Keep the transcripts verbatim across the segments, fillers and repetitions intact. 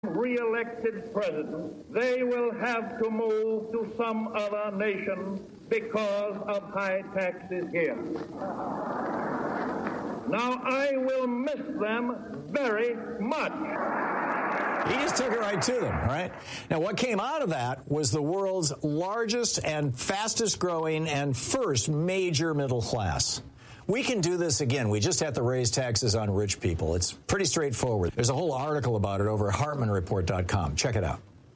Re-elected president, they will have to move to some other nation because of high taxes here. Now, I will miss them very much. He just took it right to them, all right? Now, what came out of that was the world's largest and fastest growing and first major middle class. We can do this again. We just have to raise taxes on rich people. It's pretty straightforward. There's a whole article about it over at Hartman Report dot com. Check it out.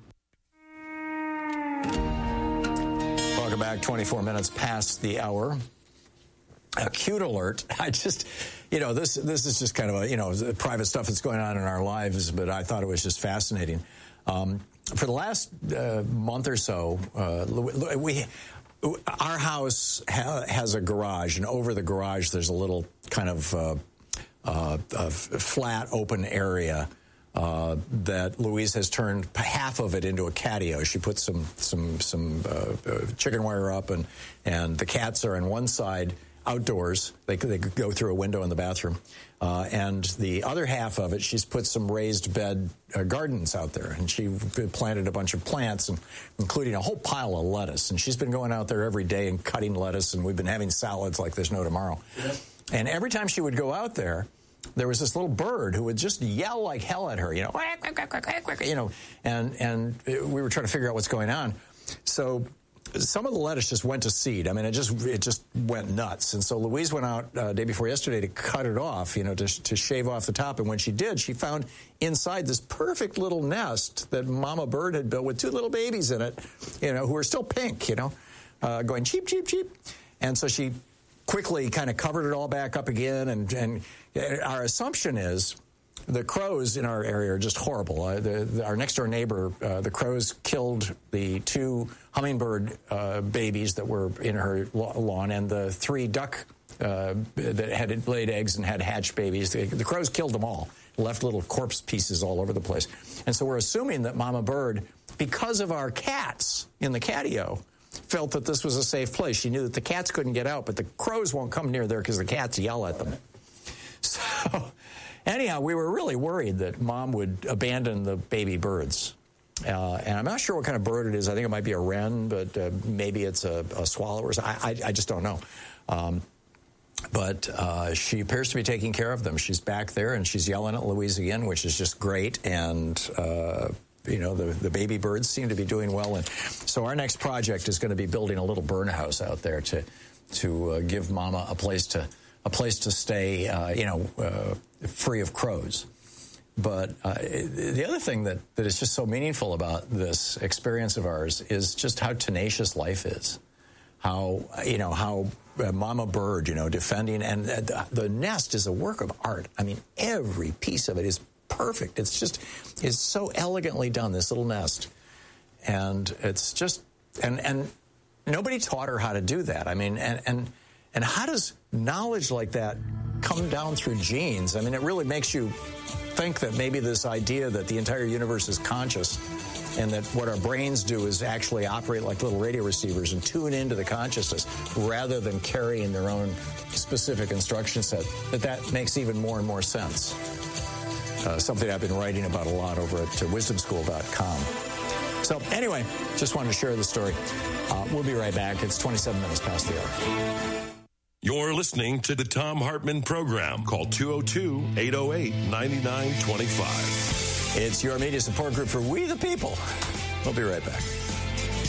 Welcome back. twenty-four minutes past the hour. A cute alert. I just, you know, this this is just kind of a, you know, private stuff that's going on in our lives, but I thought it was just fascinating. Um, for the last uh, month or so, uh, we... Our house ha- has a garage, and over the garage there's a little kind of uh, uh, a flat, open area uh, that Louise has turned half of it into a catio. She put some some some uh, uh, chicken wire up, and and the cats are on one side outdoors. They they go through a window in the bathroom, uh, and the other half of it, she's put some raised bed uh, gardens out there, and she planted a bunch of plants, and including a whole pile of lettuce. And she's been going out there every day and cutting lettuce, and we've been having salads like there's no tomorrow. Yep. And every time she would go out there, there was this little bird who would just yell like hell at her, you know, quack, quack, quack, quack, quack, you know, and and we were trying to figure out what's going on. So some of the lettuce just went to seed. I mean, it just it just went nuts. And so Louise went out uh, day before yesterday to cut it off, you know, to, to shave off the top. And when she did, she found inside this perfect little nest that Mama Bird had built with two little babies in it, you know, who are still pink, you know, uh, going cheep, cheep, cheep. And so she quickly kind of covered it all back up again. And, and our assumption is the crows in our area are just horrible. Uh, the, the, our next-door neighbor, uh, the crows killed the two hummingbird uh, babies that were in her lawn, and the three duck uh, that had laid eggs and had hatched babies. The, the crows killed them all, left little corpse pieces all over the place. And so we're assuming that Mama Bird, because of our cats in the catio, felt that this was a safe place. She knew that the cats couldn't get out, but the crows won't come near there because the cats yell at them. So anyhow, we were really worried that Mom would abandon the baby birds. Uh, and I'm not sure what kind of bird it is. I think it might be a wren, but uh, maybe it's a, a swallow or something. I, I, I just don't know. Um, but uh, she appears to be taking care of them. She's back there, and she's yelling at Louise again, which is just great. And, uh, you know, the, the baby birds seem to be doing well. And so our next project is going to be building a little burn house out there to, to uh, give Mama a place to a place to stay, uh, you know, uh, free of crows. But uh, the other thing that, that is just so meaningful about this experience of ours is just how tenacious life is. How, you know, how uh, Mama Bird, you know, defending, and uh, the, the nest is a work of art. I mean, every piece of it is perfect. It's just, it's so elegantly done, this little nest. And it's just, and, and nobody taught her how to do that. I mean, and, and, and how does knowledge like that come down through genes? I mean, it really makes you think that maybe this idea that the entire universe is conscious and that what our brains do is actually operate like little radio receivers and tune into the consciousness rather than carrying their own specific instruction set, that that makes even more and more sense. Uh, something I've been writing about a lot over at uh, wisdom school dot com. So anyway, just wanted to share the story. Uh, we'll be right back. It's twenty-seven minutes past the hour. You're listening to the Thom Hartmann Program. Call two oh two, eight oh eight, nine nine two five. It's your media support group for We the People. We'll be right back.